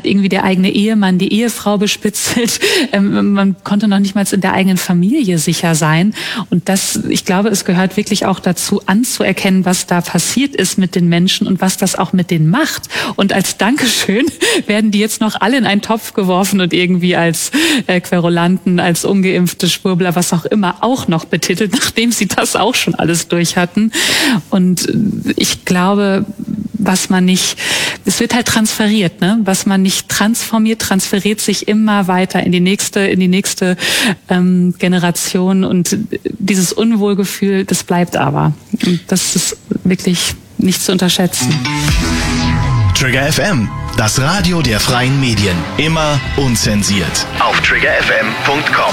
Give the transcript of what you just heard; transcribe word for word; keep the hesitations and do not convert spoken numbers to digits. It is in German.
hat irgendwie der eigene Ehemann die Ehefrau bespitzelt. Ähm, man konnte noch nicht mal in der eigenen Familie sicher sein. Und das, ich glaube, es gehört wirklich auch dazu, anzuerkennen, was da passiert ist mit den Menschen und was das auch mit denen macht. Und als Dankeschön werden die jetzt noch alle in einen Topf geworfen und irgendwie als äh, Querulanten, als ungeimpfte Schwurbler, was auch immer, auch noch betitelt, nachdem sie das auch schon alles durch hatten. Und ich glaube, was man nicht, es wird halt transferiert, ne? Was man nicht transformiert, transferiert sich immer weiter in die nächste, in die nächste ähm, Generation, und dieses Unwohlgefühl, das bleibt aber. Und das ist wirklich nicht zu unterschätzen. Trigger F M, das Radio der freien Medien, immer unzensiert auf trigger f m punkt com.